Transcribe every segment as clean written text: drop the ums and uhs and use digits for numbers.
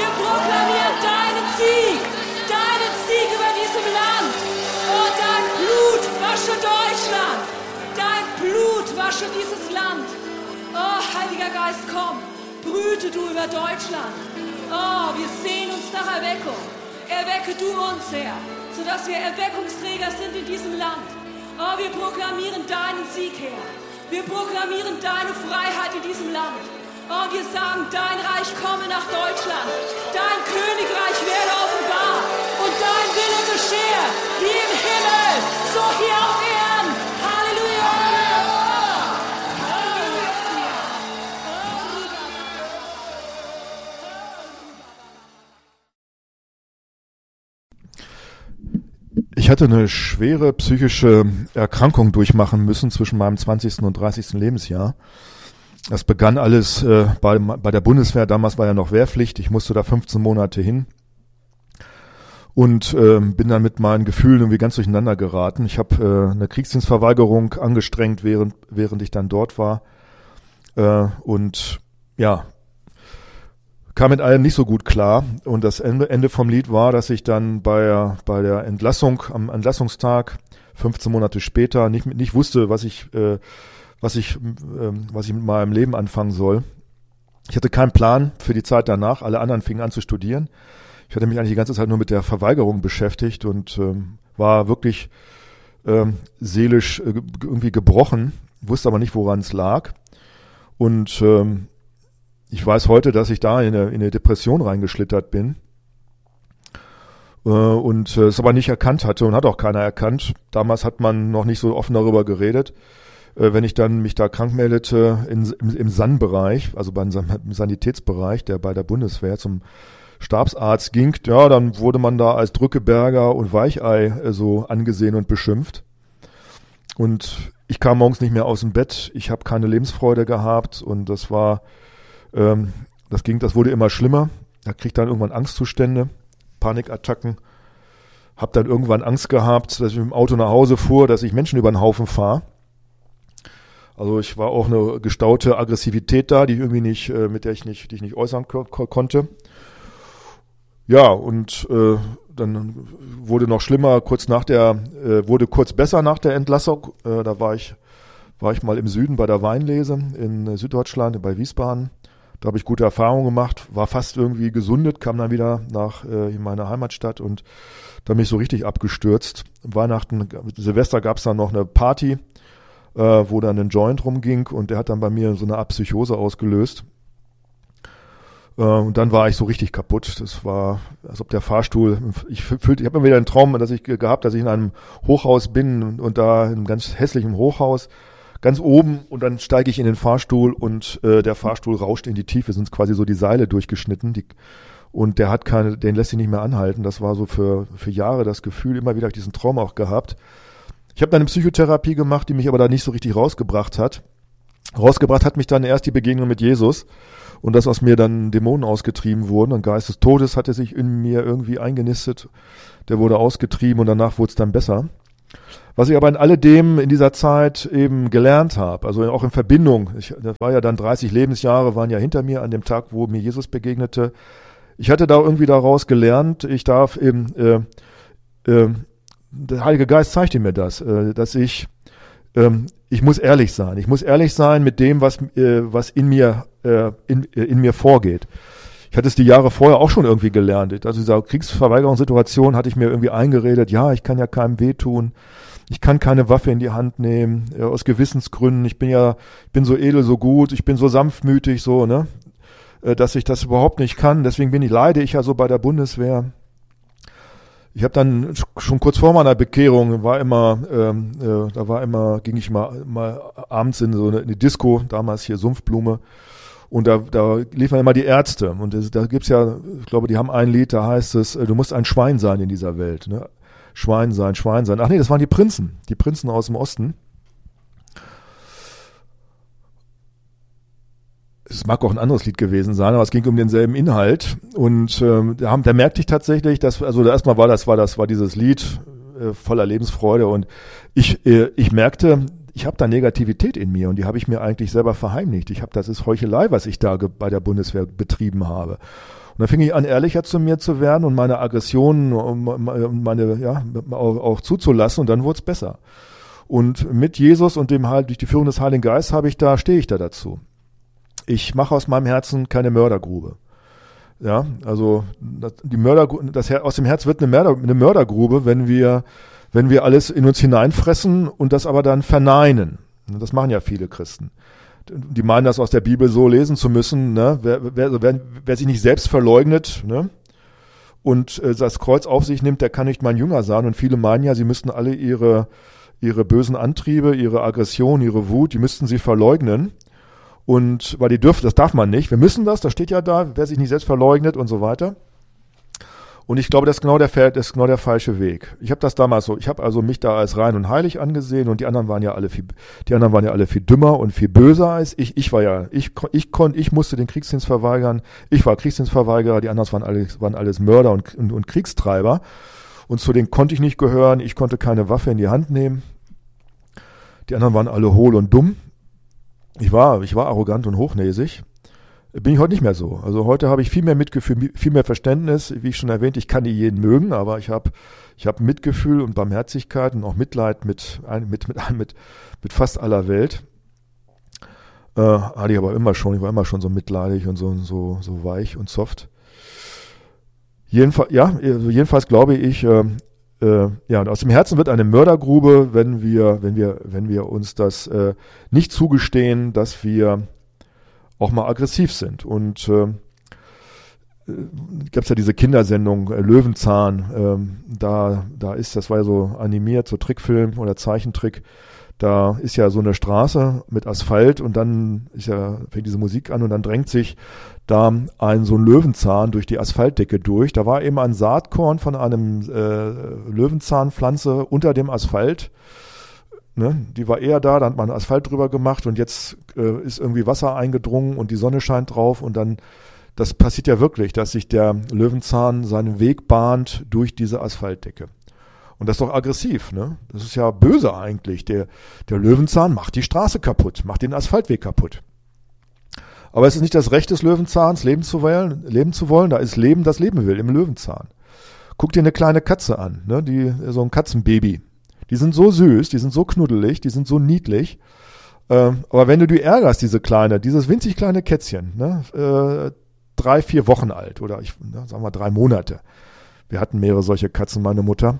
Wir proklamieren deinen Sieg über diesem Land. Oh, dein Blut wasche Deutschland. Dein Blut wasche dieses Land. Oh, Heiliger Geist, komm, brüte du über Deutschland. Oh, wir sehnen uns nach Erweckung. Erwecke du uns, Herr, sodass wir Erweckungsträger sind in diesem Land. Oh, wir proklamieren deinen Sieg, Herr. Wir proklamieren deine Freiheit in diesem Land. Oh, wir sagen, dein Reich komme nach Deutschland. Dein Königreich werde offenbar. Und dein Wille geschehe, wie im Himmel, so hier auf Erden. Halleluja! Ich hatte eine schwere psychische Erkrankung durchmachen müssen zwischen meinem 20. und 30. Lebensjahr. Das begann alles bei der Bundeswehr. Damals war ja noch Wehrpflicht. Ich musste da 15 Monate hin und bin dann mit meinen Gefühlen irgendwie ganz durcheinander geraten. Ich habe eine Kriegsdienstverweigerung angestrengt, während ich dann dort war. Und ja, kam mit allem nicht so gut klar. Und das Ende vom Lied war, dass ich dann bei der Entlassung, am Entlassungstag, 15 Monate später, nicht wusste, was ich mit meinem Leben anfangen soll. Ich hatte keinen Plan für die Zeit danach. Alle anderen fingen an zu studieren. Ich hatte mich eigentlich die ganze Zeit nur mit der Verweigerung beschäftigt und war wirklich seelisch irgendwie gebrochen, wusste aber nicht, woran es lag. Und ich weiß heute, dass ich da in eine Depression reingeschlittert bin und es aber nicht erkannt hatte und hat auch keiner erkannt. Damals hat man noch nicht so offen darüber geredet. Wenn ich dann mich da krank meldete im SAN-Bereich, also beim Sanitätsbereich, der bei der Bundeswehr zum Stabsarzt ging, ja, dann wurde man da als Drückeberger und Weichei so angesehen und beschimpft. Und ich kam morgens nicht mehr aus dem Bett, ich habe keine Lebensfreude gehabt und das wurde immer schlimmer. Da krieg ich dann irgendwann Angstzustände, Panikattacken. Hab dann irgendwann Angst gehabt, dass ich mit dem Auto nach Hause fuhr, dass ich Menschen über den Haufen fahre. Also ich war auch eine gestaute Aggressivität da, die ich irgendwie die ich nicht äußern konnte. Ja, und dann wurde noch schlimmer, wurde kurz besser nach der Entlassung. Da war ich mal im Süden bei der Weinlese in Süddeutschland, bei Wiesbaden. Da habe ich gute Erfahrungen gemacht, war fast irgendwie gesundet, kam dann wieder in meine Heimatstadt und da bin ich so richtig abgestürzt. Weihnachten, Silvester gab es dann noch eine Party, wo dann ein Joint rumging und der hat dann bei mir so eine Art Psychose ausgelöst. Und dann war ich so richtig kaputt. Das war, als ob der Fahrstuhl, ich habe immer wieder einen Traum, dass ich in einem Hochhaus bin und da in einem ganz hässlichen Hochhaus, ganz oben und dann steige ich in den Fahrstuhl und der Fahrstuhl rauscht in die Tiefe, sind quasi so die Seile durchgeschnitten und den lässt sich nicht mehr anhalten. Das war so für Jahre das Gefühl, immer wieder diesen Traum auch gehabt. Ich habe dann eine Psychotherapie gemacht, die mich aber da nicht so richtig rausgebracht hat. Rausgebracht hat mich dann erst die Begegnung mit Jesus und dass aus mir dann Dämonen ausgetrieben wurden. Ein Geist des Todes hatte sich in mir irgendwie eingenistet. Der wurde ausgetrieben und danach wurde es dann besser. Was ich aber in alledem in dieser Zeit eben gelernt habe, also auch in Verbindung, das war ja dann 30 Lebensjahre, waren ja hinter mir an dem Tag, wo mir Jesus begegnete. Ich hatte da irgendwie daraus gelernt, ich darf eben, der Heilige Geist zeigte mir das, dass ich muss ehrlich sein. Ich muss ehrlich sein mit dem, was in mir vorgeht. Ich hatte es die Jahre vorher auch schon irgendwie gelernt. Also dieser Kriegsverweigerungssituation hatte ich mir irgendwie eingeredet, ja, ich kann ja keinem wehtun. Ich kann keine Waffe in die Hand nehmen, aus Gewissensgründen. Ich bin so edel, so gut, ich bin so sanftmütig, so, ne, dass ich das überhaupt nicht kann. Deswegen leide ich ja so bei der Bundeswehr. Ich habe dann schon kurz vor meiner Bekehrung ging ich mal abends in so eine Disco, damals hier Sumpfblume. Und da liefen immer die Ärzte. Und da gibt's ja, ich glaube, die haben ein Lied, da heißt es, du musst ein Schwein sein in dieser Welt, ne? Schwein sein, Schwein sein. Ach nee, das waren die Prinzen aus dem Osten. Es mag auch ein anderes Lied gewesen sein, aber es ging um denselben Inhalt. Und da merkte ich tatsächlich, dass, also erstmal war dieses Lied voller Lebensfreude. Und ich merkte, ich habe da Negativität in mir und die habe ich mir eigentlich selber verheimlicht. Das ist Heuchelei, was ich da bei der Bundeswehr betrieben habe. Und dann fing ich an, ehrlicher zu mir zu werden und meine Aggressionen auch zuzulassen und dann wurde es besser. Und mit Jesus und durch die Führung des Heiligen Geistes stehe ich da dazu. Ich mache aus meinem Herzen keine Mördergrube. Ja, also aus dem Herz wird eine Mördergrube, wenn wir alles in uns hineinfressen und das aber dann verneinen. Das machen ja viele Christen. Die meinen, das aus der Bibel so lesen zu müssen, ne? Wer sich nicht selbst verleugnet, ne? Und das Kreuz auf sich nimmt, der kann nicht mein Jünger sein. Und viele meinen ja, sie müssten alle ihre bösen Antriebe, ihre Aggression, ihre Wut, die müssten sie verleugnen. Und weil das darf man nicht. Wir müssen das steht ja da, wer sich nicht selbst verleugnet und so weiter. Und ich glaube, das ist genau der falsche Weg. Ich habe das damals so, ich habe also mich da als rein und heilig angesehen und die anderen waren ja alle viel dümmer und viel böser als ich. Ich musste den Kriegsdienst verweigern. Ich war Kriegsdienstverweigerer, die anderen waren alles Mörder und Kriegstreiber. Und zu denen konnte ich nicht gehören. Ich konnte keine Waffe in die Hand nehmen. Die anderen waren alle hohl und dumm. Ich war arrogant und hochnäsig. Bin ich heute nicht mehr so. Also heute habe ich viel mehr Mitgefühl, viel mehr Verständnis. Wie ich schon erwähnt, ich kann nicht jeden mögen, aber ich habe Mitgefühl und Barmherzigkeit und auch Mitleid mit fast aller Welt. Hatte ich aber immer schon. Ich war immer schon so mitleidig und so weich und soft. Jedenfalls glaube ich, und aus dem Herzen wird eine Mördergrube, wenn wir uns das nicht zugestehen, dass wir auch mal aggressiv sind. Und gab es ja diese Kindersendung Löwenzahn, das war ja so animiert, so Trickfilm oder Zeichentrick. Da ist ja so eine Straße mit Asphalt und dann fängt diese Musik an und dann drängt sich da so ein Löwenzahn durch die Asphaltdecke durch. Da war eben ein Saatkorn von einem Löwenzahnpflanze unter dem Asphalt. Ne, die war eher da hat man Asphalt drüber gemacht und jetzt ist irgendwie Wasser eingedrungen und die Sonne scheint drauf und dann, das passiert ja wirklich, dass sich der Löwenzahn seinen Weg bahnt durch diese Asphaltdecke. Und das ist doch aggressiv, ne? Das ist ja böse eigentlich. Der Löwenzahn macht die Straße kaputt, macht den Asphaltweg kaputt. Aber es ist nicht das Recht des Löwenzahns, leben zu wollen. Da ist Leben, das Leben will, im Löwenzahn. Guck dir eine kleine Katze an, ne? So ein Katzenbaby. Die sind so süß, die sind so knuddelig, die sind so niedlich. Aber wenn du die ärgerst, dieses winzig kleine Kätzchen, ne, 3-4 Wochen alt oder sagen wir 3 Monate. Wir hatten mehrere solche Katzen, meine Mutter.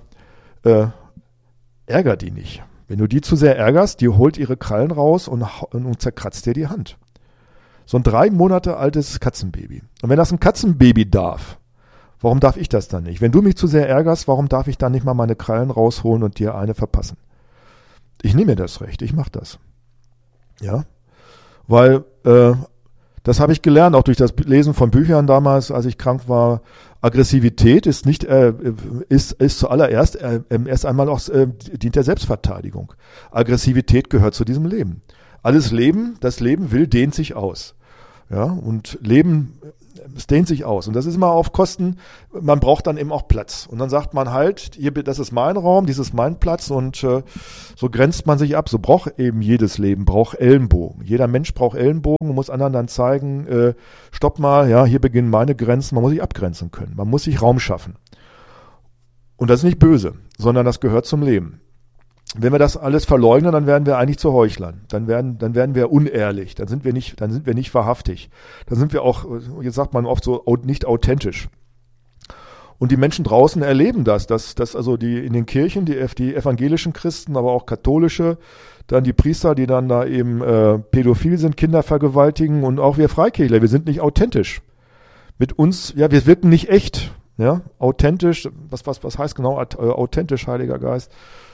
Ärger die nicht. Wenn du die zu sehr ärgerst, die holt ihre Krallen raus und zerkratzt dir die Hand. So ein 3 Monate altes Katzenbaby. Und wenn das ein Katzenbaby darf, warum darf ich das dann nicht? Wenn du mich zu sehr ärgerst, warum darf ich dann nicht mal meine Krallen rausholen und dir eine verpassen? Ich nehme mir das Recht, ich mache das. Ja, weil das habe ich gelernt, auch durch das Lesen von Büchern damals, als ich krank war. Aggressivität ist nicht ist zuallererst erst einmal auch dient der Selbstverteidigung. Aggressivität gehört zu diesem Leben. Das Leben dehnt sich aus. Ja, und Leben, es dehnt sich aus. Und das ist immer auf Kosten, man braucht dann eben auch Platz. Und dann sagt man halt, hier, das ist mein Raum, dies ist mein Platz und so grenzt man sich ab. So braucht eben jedes Leben, braucht Ellenbogen. Jeder Mensch braucht Ellenbogen und muss anderen dann zeigen, stopp mal, ja, hier beginnen meine Grenzen. Man muss sich abgrenzen können. Man muss sich Raum schaffen. Und das ist nicht böse, sondern das gehört zum Leben. Wenn wir das alles verleugnen, dann werden wir eigentlich zu Heuchlern. Dann werden wir unehrlich. Dann sind wir nicht wahrhaftig. Dann sind wir auch, jetzt sagt man oft so, nicht authentisch. Und die Menschen draußen erleben das, dass also die in den Kirchen, die evangelischen Christen, aber auch katholische, dann die Priester, die dann da eben pädophil sind, Kinder vergewaltigen und auch wir Freikirchler, wir sind nicht authentisch. Mit uns, ja, wir wirken nicht echt. Ja, authentisch, was heißt genau authentisch, Heiliger Geist?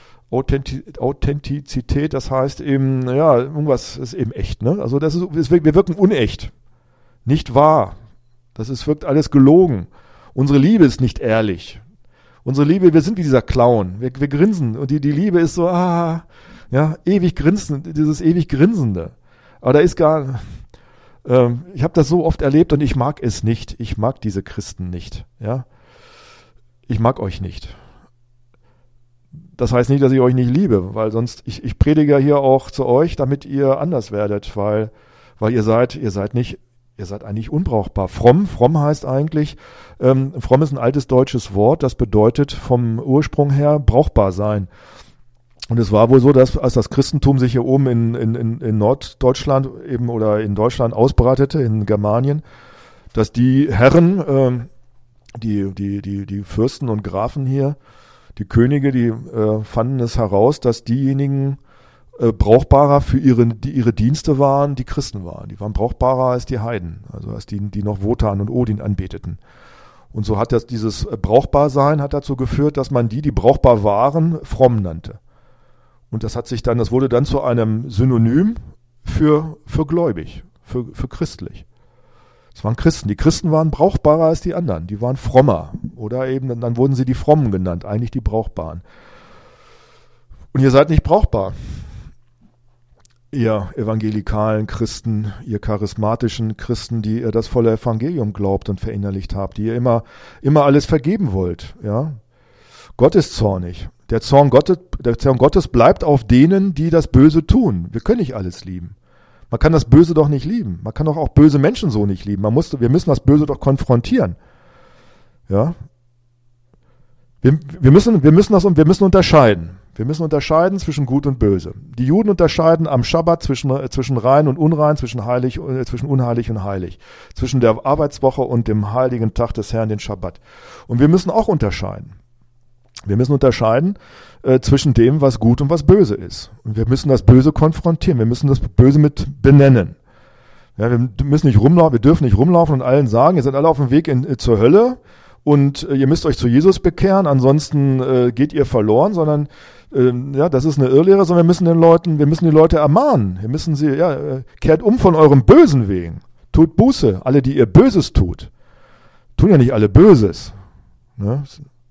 Authentizität, das heißt eben, ja, irgendwas ist eben echt, ne? Also wir wirken unecht, nicht wahr. Wirkt alles gelogen. Unsere Liebe ist nicht ehrlich. Unsere Liebe, wir sind wie dieser Clown. Wir grinsen und die Liebe ist so, ewig grinsen, dieses ewig Grinsende. Aber da ist ich habe das so oft erlebt und ich mag es nicht. Ich mag diese Christen nicht, ja. Ich mag euch nicht. Das heißt nicht, dass ich euch nicht liebe, weil sonst, ich predige ja hier auch zu euch, damit ihr anders werdet, weil ihr seid eigentlich unbrauchbar. Fromm heißt eigentlich, fromm ist ein altes deutsches Wort, das bedeutet vom Ursprung her brauchbar sein. Und es war wohl so, dass als das Christentum sich hier oben in Norddeutschland eben oder in Deutschland ausbreitete, in Germanien, dass die Herren, die Fürsten und Grafen hier, die Könige, die fanden es heraus, dass diejenigen brauchbarer für ihre Dienste waren, die Christen waren. Die waren brauchbarer als die Heiden, also als die noch Wotan und Odin anbeteten. Und so hat dieses Brauchbarsein hat dazu geführt, dass man die brauchbar waren, fromm nannte. Und das wurde dann zu einem Synonym für gläubig, für christlich. Es waren Christen. Die Christen waren brauchbarer als die anderen. Die waren frommer. Oder eben, dann wurden sie die Frommen genannt, eigentlich die Brauchbaren. Und ihr seid nicht brauchbar. Ihr evangelikalen Christen, ihr charismatischen Christen, die ihr das volle Evangelium glaubt und verinnerlicht habt, die ihr immer alles vergeben wollt. Ja? Gott ist zornig. Der Zorn Gottes bleibt auf denen, die das Böse tun. Wir können nicht alles lieben. Man kann das Böse doch nicht lieben. Man kann doch auch böse Menschen so nicht lieben. Wir müssen das Böse doch konfrontieren. Ja? Wir müssen unterscheiden. Wir müssen unterscheiden zwischen Gut und Böse. Die Juden unterscheiden am Schabbat zwischen rein und unrein, zwischen unheilig und heilig. Zwischen der Arbeitswoche und dem heiligen Tag des Herrn, den Schabbat. Und wir müssen auch unterscheiden. Wir müssen unterscheiden zwischen dem, was gut und was böse ist. Und wir müssen das Böse konfrontieren. Wir müssen das Böse mit benennen. Ja, wir dürfen nicht rumlaufen und allen sagen, ihr seid alle auf dem Weg zur Hölle und ihr müsst euch zu Jesus bekehren, ansonsten geht ihr verloren, sondern das ist eine Irrlehre, sondern wir müssen die Leute ermahnen. Wir müssen sie, kehrt um von eurem bösen Wegen. Tut Buße. Alle, die ihr Böses tun ja nicht alle Böses. Ne?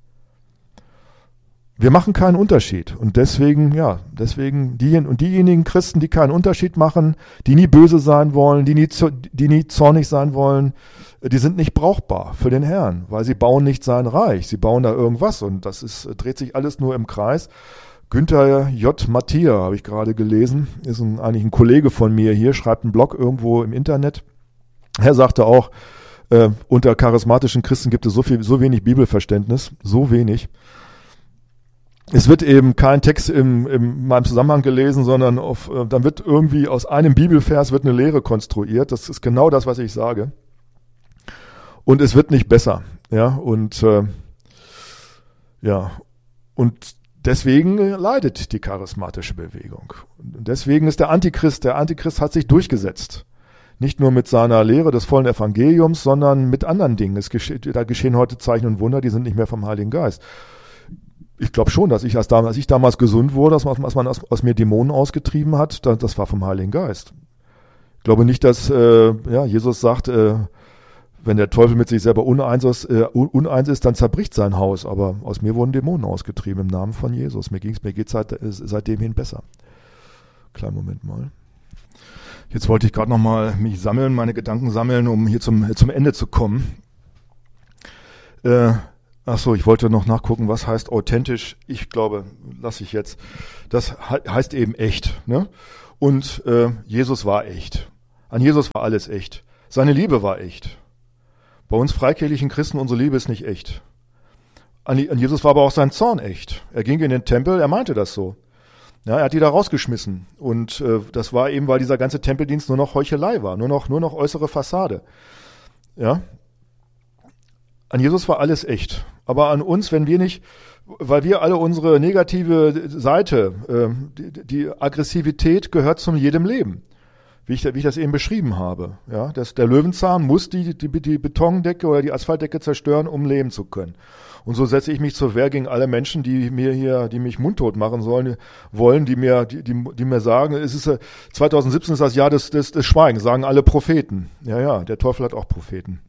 Wir machen keinen Unterschied und deswegen diejenigen Christen, die keinen Unterschied machen, die nie böse sein wollen, die nie zornig sein wollen, die sind nicht brauchbar für den Herrn, weil sie bauen nicht sein Reich, sie bauen da irgendwas und dreht sich alles nur im Kreis. Günther J. Mattia, habe ich gerade gelesen, ist eigentlich ein Kollege von mir hier, schreibt einen Blog irgendwo im Internet. Er sagte auch, unter charismatischen Christen gibt es so wenig Bibelverständnis, so wenig. Es wird eben kein Text in meinem Zusammenhang gelesen, sondern dann wird irgendwie aus einem Bibelvers wird eine Lehre konstruiert. Das ist genau das, was ich sage. Und es wird nicht besser. Ja, und deswegen leidet die charismatische Bewegung. Und deswegen ist der Antichrist hat sich durchgesetzt. Nicht nur mit seiner Lehre des vollen Evangeliums, sondern mit anderen Dingen. Da geschehen heute Zeichen und Wunder, die sind nicht mehr vom Heiligen Geist. Ich glaube schon, dass als ich damals gesund wurde, dass man aus mir Dämonen ausgetrieben hat, das war vom Heiligen Geist. Ich glaube nicht, dass Jesus sagt, wenn der Teufel mit sich selber uneins ist, dann zerbricht sein Haus. Aber aus mir wurden Dämonen ausgetrieben im Namen von Jesus. Mir geht's seitdem hin besser. Kleinen Moment mal. Jetzt wollte ich gerade nochmal mich sammeln, meine Gedanken sammeln, um hier zum Ende zu kommen. Ich wollte noch nachgucken, was heißt authentisch. Ich glaube, lasse ich jetzt. Das heißt eben echt. Ne? Und Jesus war echt. An Jesus war alles echt. Seine Liebe war echt. Bei uns freikirchlichen Christen, unsere Liebe ist nicht echt. An Jesus war aber auch sein Zorn echt. Er ging in den Tempel, er meinte das so. Ja, er hat die da rausgeschmissen. Und das war eben, weil dieser ganze Tempeldienst nur noch Heuchelei war, nur noch äußere Fassade. Ja. An Jesus war alles echt. Aber an uns, weil wir alle unsere negative Seite, die Aggressivität gehört zu jedem Leben. Wie ich das eben beschrieben habe. Ja, der Löwenzahn muss die Betondecke oder die Asphaltdecke zerstören, um leben zu können. Und so setze ich mich zur Wehr gegen alle Menschen, die mich mundtot machen wollen, die mir sagen, 2017 ist das Jahr des Schweigens, sagen alle Propheten. Ja, der Teufel hat auch Propheten.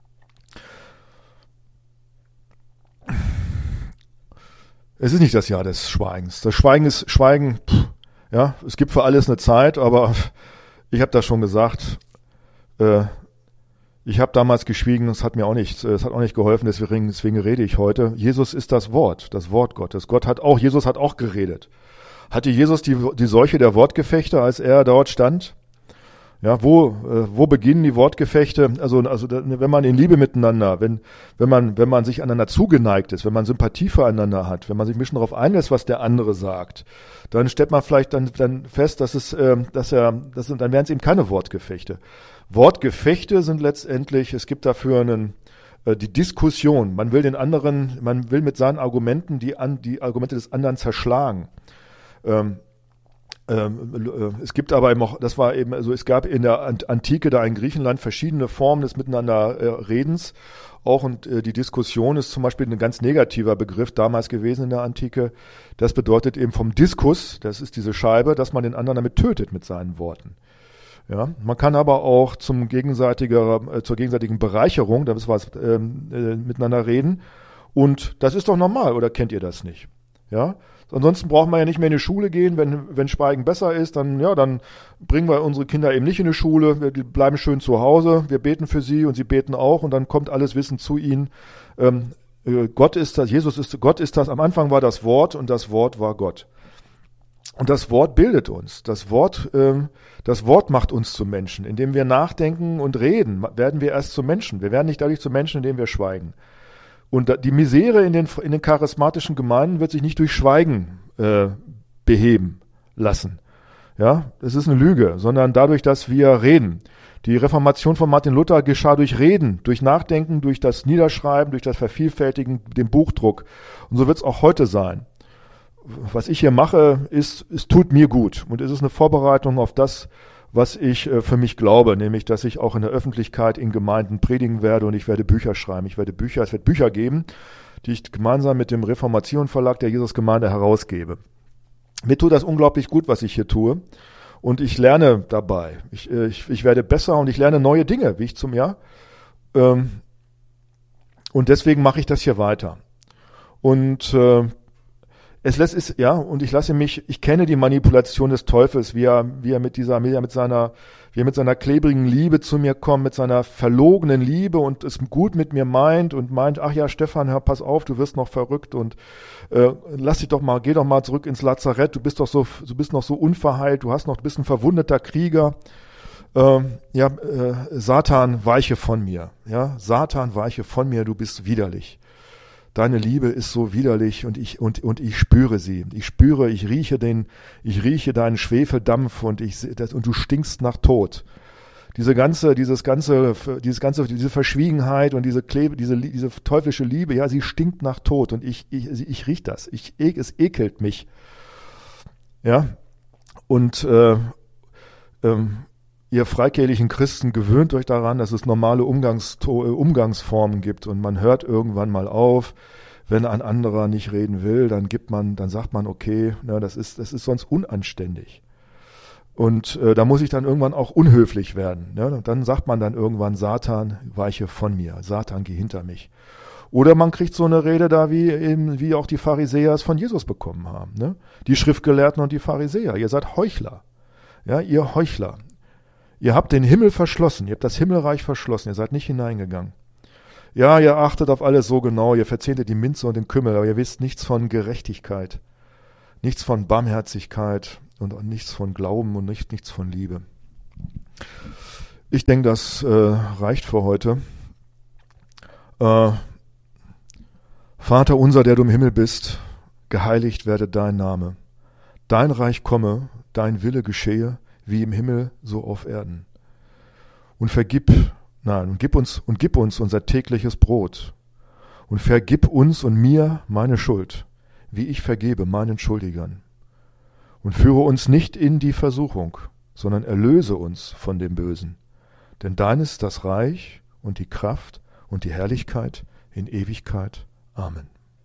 Es ist nicht das Jahr des Schweigens. Das Schweigen ist Schweigen, es gibt für alles eine Zeit, aber ich habe das schon gesagt, Ich habe damals geschwiegen, es hat auch nicht geholfen, deswegen rede ich heute. Jesus ist das Wort Gottes. Jesus hat auch geredet. Hatte Jesus die Seuche der Wortgefechte, als er dort stand? Ja, wo beginnen die Wortgefechte? Also wenn man in Liebe miteinander, wenn man sich aneinander zugeneigt ist, wenn man Sympathie füreinander hat, wenn man sich ein bisschen darauf einlässt, was der andere sagt, dann stellt man vielleicht dann fest, dann wären es eben keine Wortgefechte. Wortgefechte sind letztendlich, es gibt dafür die Diskussion. Man will mit seinen Argumenten die Argumente des anderen zerschlagen. Es gibt aber eben auch, es gab in der Antike da in Griechenland verschiedene Formen des Miteinander Redens auch, und die Diskussion ist zum Beispiel ein ganz negativer Begriff damals gewesen in der Antike. Das bedeutet eben vom Diskus, das ist diese Scheibe, dass man den anderen damit tötet mit seinen Worten. Ja, man kann aber auch zur gegenseitigen Bereicherung, da ist was miteinander reden, und das ist doch normal, oder kennt ihr das nicht? Ja, ansonsten brauchen wir ja nicht mehr in die Schule gehen, wenn Schweigen besser ist, dann bringen wir unsere Kinder eben nicht in die Schule, die bleiben schön zu Hause, wir beten für sie und sie beten auch, und dann kommt alles Wissen zu ihnen. Gott ist das, am Anfang war das Wort und das Wort war Gott. Und das Wort bildet uns. Das Wort macht uns zu Menschen. Indem wir nachdenken und reden, werden wir erst zu Menschen. Wir werden nicht dadurch zu Menschen, indem wir schweigen. Und die Misere in den charismatischen Gemeinden wird sich nicht durch Schweigen beheben lassen. Ja, das ist eine Lüge, sondern dadurch, dass wir reden. Die Reformation von Martin Luther geschah durch Reden, durch Nachdenken, durch das Niederschreiben, durch das Vervielfältigen, dem Buchdruck. Und so wird es auch heute sein. Was ich hier mache, es tut mir gut. Und es ist eine Vorbereitung auf das, was ich für mich glaube, nämlich, dass ich auch in der Öffentlichkeit in Gemeinden predigen werde, und ich werde Bücher schreiben. Es wird Bücher geben, die ich gemeinsam mit dem Reformation Verlag der Jesusgemeinde herausgebe. Mir tut das unglaublich gut, was ich hier tue, und ich lerne dabei. Ich werde besser und ich lerne neue Dinge, wie ich zum Jahr. Und deswegen mache ich das hier weiter. Und ich kenne die Manipulation des Teufels, wie er mit seiner klebrigen Liebe zu mir kommt, mit seiner verlogenen Liebe, und es gut mit mir meint, ach ja, Stefan, hör, pass auf, du wirst noch verrückt, und geh doch mal zurück ins Lazarett, du bist noch so unverheilt, du bist ein verwundeter Krieger. Satan, weiche von mir. Ja, Satan, weiche von mir, du bist widerlich. Deine Liebe ist so widerlich, und ich spüre sie. Ich rieche deinen Schwefeldampf, und du stinkst nach Tod. Diese Verschwiegenheit und diese teuflische Liebe, ja, sie stinkt nach Tod, und ich rieche das. Es ekelt mich. Ja. Und ihr freikirchlichen Christen, gewöhnt euch daran, dass es normale Umgangsformen gibt, und man hört irgendwann mal auf. Wenn ein anderer nicht reden will, dann sagt man, okay, das ist sonst unanständig. Und da muss ich dann irgendwann auch unhöflich werden. Ne? Und dann sagt man dann irgendwann, Satan, weiche von mir, Satan, geh hinter mich. Oder man kriegt so eine Rede da, wie auch die Pharisäer es von Jesus bekommen haben. Ne? Die Schriftgelehrten und die Pharisäer, ihr seid Heuchler. Ja, ihr Heuchler. Ihr habt den Himmel verschlossen, ihr habt das Himmelreich verschlossen, ihr seid nicht hineingegangen. Ja, ihr achtet auf alles so genau, ihr verzehntet die Minze und den Kümmel, aber ihr wisst nichts von Gerechtigkeit, nichts von Barmherzigkeit und nichts von Glauben und nichts von Liebe. Ich denke, das reicht für heute. Vater unser, der du im Himmel bist, geheiligt werde dein Name. Dein Reich komme, dein Wille geschehe, wie im Himmel, so auf Erden. Und gib uns unser tägliches Brot. Und vergib uns und mir meine Schuld, wie ich vergebe meinen Schuldigern. Und führe uns nicht in die Versuchung, sondern erlöse uns von dem Bösen. Denn dein ist das Reich und die Kraft und die Herrlichkeit in Ewigkeit. Amen.